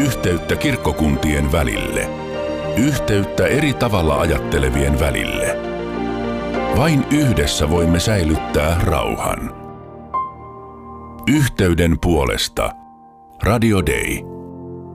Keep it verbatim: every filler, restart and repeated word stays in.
Yhteyttä kirkkokuntien välille. Yhteyttä eri tavalla ajattelevien välille. Vain yhdessä voimme säilyttää rauhan. Yhteyden puolesta. Radio Day.